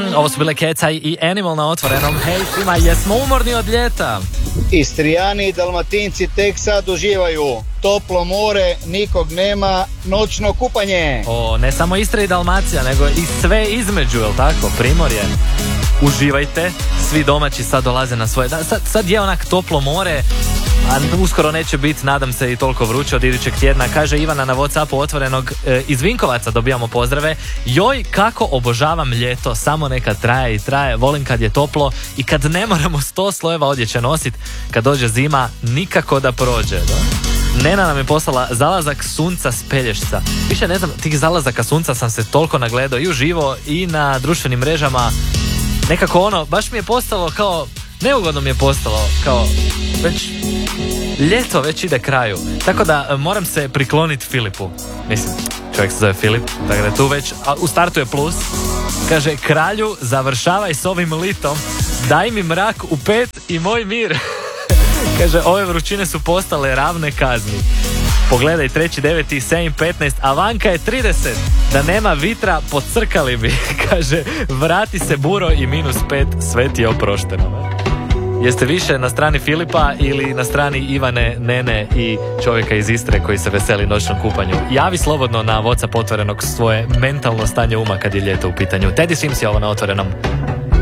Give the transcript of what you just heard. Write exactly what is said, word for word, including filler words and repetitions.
Ovo su bile Kecaj i Animal na Otvorenom. Hej svima, jesmo umorni od ljeta? Istrijani i Dalmatinci tek sad uživaju. Toplo more, nikog nema, noćno kupanje. O, ne samo Istra i Dalmacija, nego i sve između, jel tako? Primorje. Uživajte, svi domaći sad dolaze na svoje... Da, sad, sad je onak toplo more, a uskoro neće biti, nadam se, i toliko vruće od idućeg tjedna. Kaže Ivana na Whatsappu Otvorenog, e, iz Vinkovaca dobijamo pozdrave. Joj, kako obožavam ljeto, samo neka traje i traje, volim kad je toplo i kad ne moramo sto slojeva odjeće nositi, kad dođe zima, nikako da prođe, da? Nena nam je poslala zalazak sunca s Pelješca. Više ne znam, tih zalazaka sunca sam se toliko nagledao i uživo i na društvenim mrežama. Nekako ono, baš mi je postalo kao, neugodno mi je postalo, kao, već, ljeto već ide kraju. Tako da moram se prikloniti Filipu. Mislim, čovjek se zove Filip, tako da tu već, a u startu je plus. Kaže, kralju, završavaj s ovim litom, daj mi mrak u pet i moj mir. Kaže, ove vrućine su postale ravne kazni. Pogledaj, treći deveti, sedam petnaest, a vanka je trideset. Da nema vitra, podcrkali bi. Kaže, vrati se buro i minus pet, sve ti je oprošteno. Jeste više na strani Filipa ili na strani Ivane, Nene i čovjeka iz Istre koji se veseli noćnom kupanju? Javi slobodno na Whatsapp Otvorenog svoje mentalno stanje uma kad je ljeto u pitanju. Teddy Swims je ovo na Otvorenom.